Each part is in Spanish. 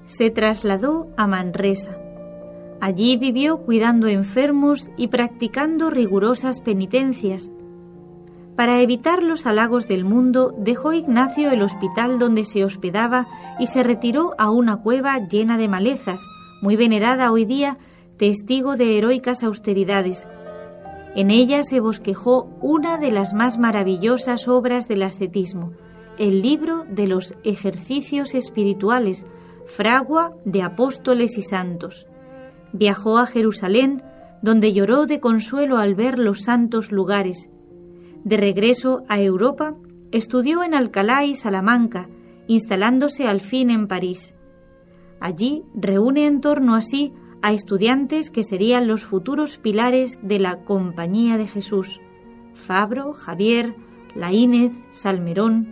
Se trasladó a Manresa. Allí vivió cuidando enfermos y practicando rigurosas penitencias. Para evitar los halagos del mundo, dejó Ignacio el hospital donde se hospedaba y se retiró a una cueva llena de malezas, muy venerada hoy día, testigo de heroicas austeridades. En ella se bosquejó una de las más maravillosas obras del ascetismo, el libro de los ejercicios espirituales, fragua de apóstoles y santos. Viajó a Jerusalén, donde lloró de consuelo al ver los santos lugares. De regreso a Europa, estudió en Alcalá y Salamanca, instalándose al fin en París. Allí reúne en torno a sí a estudiantes que serían los futuros pilares de la Compañía de Jesús: Fabro, Javier, Laínez, Salmerón.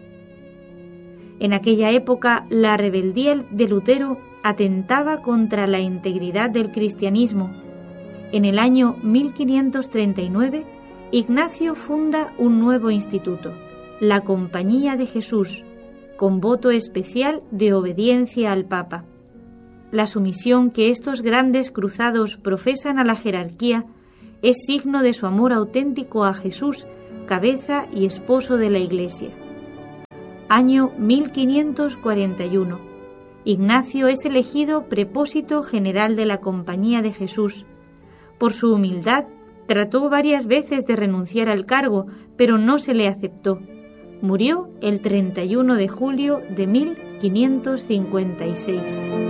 En aquella época, la rebeldía de Lutero atentaba contra la integridad del cristianismo. En el año 1539, Ignacio funda un nuevo instituto, la Compañía de Jesús, con voto especial de obediencia al Papa. La sumisión que estos grandes cruzados profesan a la jerarquía es signo de su amor auténtico a Jesús, cabeza y esposo de la Iglesia. Año 1541. Ignacio es elegido prepósito general de la Compañía de Jesús. Por su humildad, trató varias veces de renunciar al cargo, pero no se le aceptó. Murió el 31 de julio de 1556.